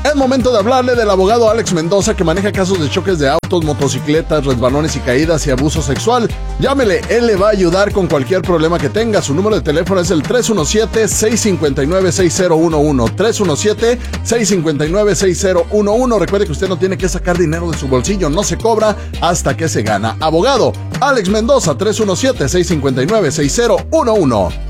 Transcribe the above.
Es momento de hablarle del abogado Alex Mendoza, que maneja casos de choques de autos, motocicletas, resbalones y caídas y abuso sexual. Llámele, él le va a ayudar con cualquier problema que tenga. Su número de teléfono es el 317-659-6011. 317-659-6011. Recuerde que usted no tiene que sacar dinero de su bolsillo, no se cobra hasta que se gana. Abogado Alex Mendoza, 317-659-6011.